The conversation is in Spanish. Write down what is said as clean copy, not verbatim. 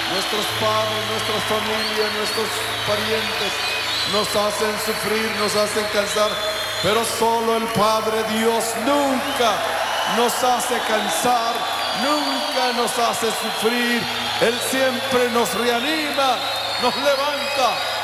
Nuestros padres, nuestras familias, nuestros parientes nos hacen sufrir, nos hacen cansar, pero solo el Padre Dios nunca nos hace cansar, nunca nos hace sufrir. Él siempre nos reanima, nos levanta.